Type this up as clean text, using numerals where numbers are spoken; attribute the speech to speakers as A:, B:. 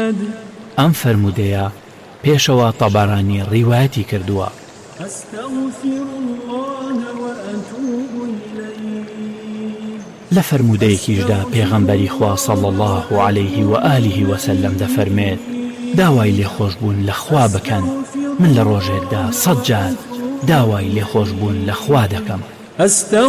A: ئەم فەرموودەیە پێشەوە تەبەرانی ڕیوایەتی کردووە. لە فەرموودەیەکیشدا پێغەمبەری خوا صلی الله علیه و آله و سلم دەفەرمێت داوای لێخۆشبوون لە خوا بکەن، من لە ڕۆژێکدا 100 جار داوای لێخۆشبوون لە خوا دەکەم.